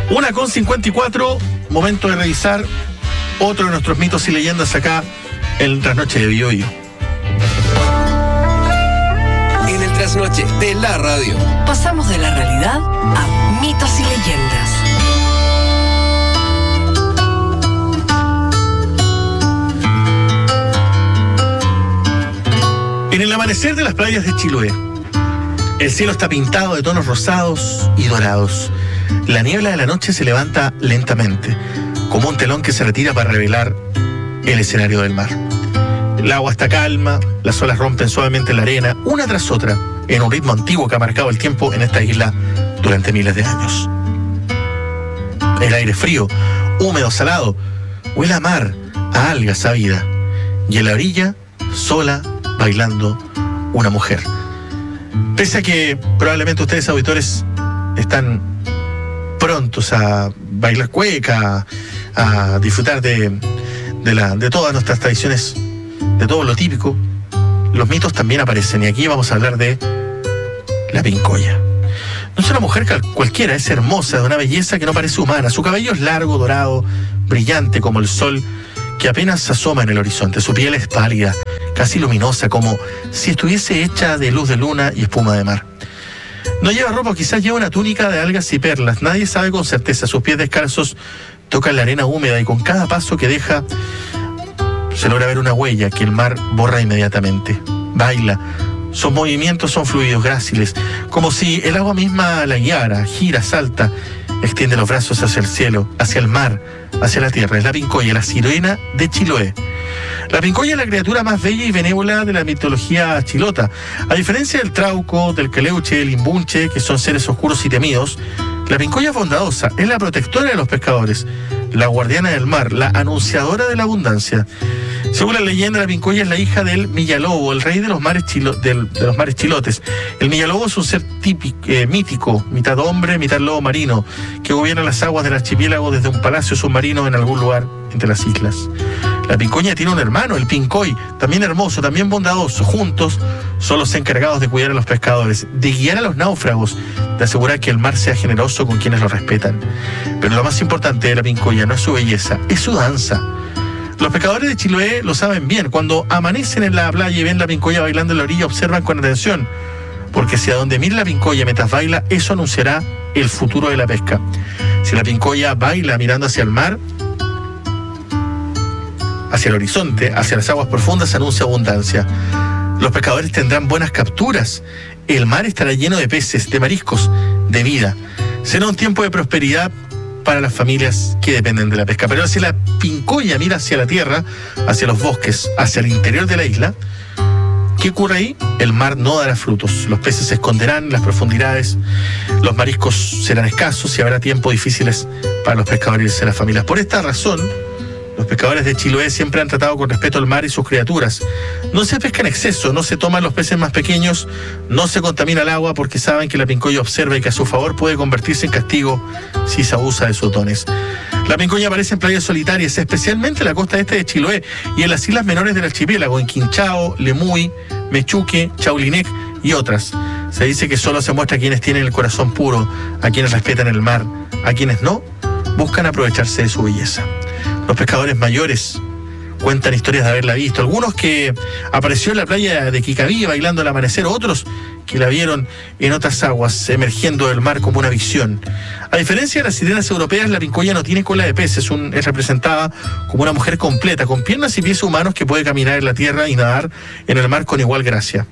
1:54, momento de revisar otro de nuestros mitos y leyendas acá en Trasnoche de Bio Bio. En el Trasnoche de la radio pasamos de la realidad a mitos y leyendas. En el amanecer de las playas de Chiloé, el cielo está pintado de tonos rosados y dorados. La niebla de la noche se levanta lentamente, como un telón que se retira para revelar el escenario del mar. El agua está calma, las olas rompen suavemente la arena, una tras otra, en un ritmo antiguo que ha marcado el tiempo en esta isla durante miles de años. El aire frío, húmedo, salado, huele a mar, a algas, a vida. Y en la orilla, sola, bailando, una mujer. Pese a que probablemente ustedes, auditores, están prontos a bailar cueca, a disfrutar de todas nuestras tradiciones, de todo lo típico, los mitos también aparecen. Y aquí vamos a hablar de la Pincoya. No es una mujer cualquiera, es hermosa, de una belleza que no parece humana. Su cabello es largo, dorado, brillante como el sol que apenas asoma en el horizonte. Su piel es pálida, casi luminosa, como si estuviese hecha de luz de luna y espuma de mar. No lleva ropa, quizás lleva una túnica de algas y perlas. Nadie sabe con certeza. Sus pies descalzos tocan la arena húmeda y con cada paso que deja se logra ver una huella que el mar borra inmediatamente. Baila. Sus movimientos son fluidos, gráciles, como si el agua misma la guiara. Gira, salta, extiende los brazos hacia el cielo, hacia el mar, hacia la tierra. Es la Pincoya, la sirena de Chiloé. La Pincoya es la criatura más bella y benévola de la mitología chilota. A diferencia del trauco, del queleuche, del imbunche, que son seres oscuros y temidos, la Pincoya es bondadosa, es la protectora de los pescadores, la guardiana del mar, la anunciadora de la abundancia. Según la leyenda, la Pincoya es la hija del Millalobo, el rey de los mares, de los mares chilotes. El Millalobo es un ser mítico, mitad hombre, mitad lobo marino, que gobierna las aguas del archipiélago desde un palacio submarino en algún lugar entre las islas. La Pincoya tiene un hermano, el Pincoy, también hermoso, también bondadoso. Juntos son los encargados de cuidar a los pescadores, de guiar a los náufragos, de asegurar que el mar sea generoso con quienes lo respetan. Pero lo más importante de la Pincoya no es su belleza, es su danza. Los pescadores de Chiloé lo saben bien. Cuando amanecen en la playa y ven la Pincoya bailando en la orilla, observan con atención, porque si a donde mira la Pincoya mientras baila, eso anunciará el futuro de la pesca. Si la Pincoya baila mirando hacia el mar, hacia el horizonte, hacia las aguas profundas, anuncia abundancia. Los pescadores tendrán buenas capturas. El mar estará lleno de peces, de mariscos, de vida. Será un tiempo de prosperidad para las familias que dependen de la pesca. Pero si la Pincoya mira hacia la tierra, hacia los bosques, hacia el interior de la isla, ¿qué ocurre ahí? El mar no dará frutos. Los peces se esconderán en las profundidades, los mariscos serán escasos y habrá tiempos difíciles para los pescadores y de las familias. Por esta razón, los pescadores de Chiloé siempre han tratado con respeto al mar y sus criaturas. No se pesca en exceso, no se toman los peces más pequeños, no se contamina el agua porque saben que la Pincoya observa y que a su favor puede convertirse en castigo si se abusa de sus dones. La Pincoya aparece en playas solitarias, especialmente en la costa este de Chiloé y en las islas menores del archipiélago, en Quinchao, Lemuy, Mechuque, Chaulinec y otras. Se dice que solo se muestra a quienes tienen el corazón puro, a quienes respetan el mar, a quienes no, buscan aprovecharse de su belleza. Los pescadores mayores cuentan historias de haberla visto. Algunos que apareció en la playa de Quicaví bailando al amanecer, otros que la vieron en otras aguas, emergiendo del mar como una visión. A diferencia de las sirenas europeas, la Pincoya no tiene cola de pez, es representada como una mujer completa, con piernas y pies humanos que puede caminar en la tierra y nadar en el mar con igual gracia.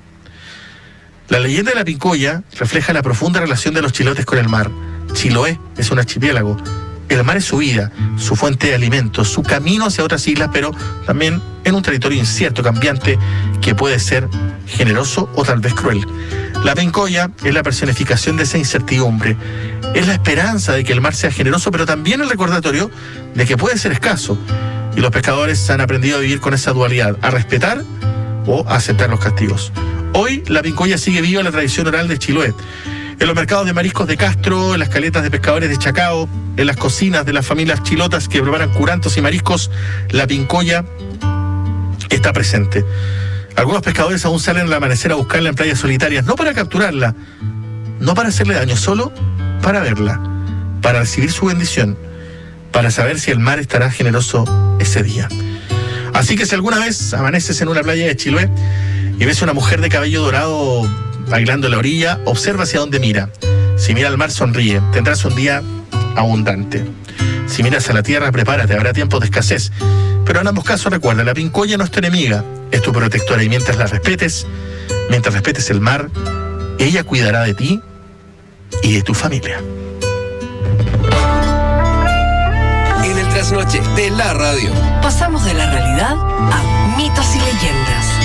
La leyenda de la Pincoya refleja la profunda relación de los chilotes con el mar. Chiloé es un archipiélago. El mar es su vida, su fuente de alimentos, su camino hacia otras islas, pero también en un territorio incierto, cambiante, que puede ser generoso o tal vez cruel. La Pincoya es la personificación de esa incertidumbre. Es la esperanza de que el mar sea generoso, pero también el recordatorio de que puede ser escaso. Y los pescadores han aprendido a vivir con esa dualidad, a respetar o a aceptar los castigos. Hoy la Pincoya sigue viva en la tradición oral de Chiloé. En los mercados de mariscos de Castro, en las caletas de pescadores de Chacao, en las cocinas de las familias chilotas que preparan curantos y mariscos, la Pincoya está presente. Algunos pescadores aún salen al amanecer a buscarla en playas solitarias, no para capturarla, no para hacerle daño, solo para verla. para recibir su bendición, para saber si el mar estará generoso ese día. Así que si alguna vez amaneces en una playa de Chiloé y ves a una mujer de cabello dorado bailando en la orilla, observa hacia dónde mira. Si mira al mar, sonríe, tendrás un día abundante. Si miras a la tierra, prepárate, habrá tiempos de escasez. Pero en ambos casos recuerda, la pincoya no es tu enemiga, es tu protectora, y mientras respetes el mar, ella cuidará de ti y de tu familia. En el trasnoche de la radio. Pasamos de la realidad a mitos y leyendas.